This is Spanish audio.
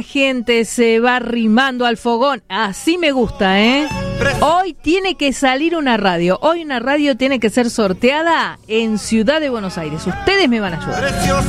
Gente se va arrimando al fogón. Así me gusta, ¿eh? Hoy tiene que salir una radio. Hoy una radio tiene que ser sorteada en Ciudad de Buenos Aires. Ustedes me van a ayudar.